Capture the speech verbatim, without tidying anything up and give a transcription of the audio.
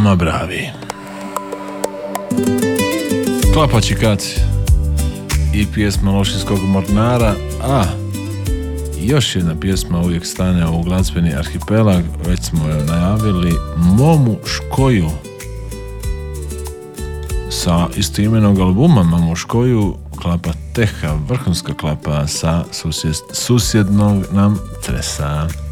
Ma bravi. Klapaći kaci i pjesma Lošinskog mornara, a još jedna pjesma uvijek stane u glazbeni arhipelag, već smo je najavili, Momu Škoju, sa istoimenog albuma Momu Škoju, klapa Teha, vrhunska klapa sa susjed, susjednog nam Cresa.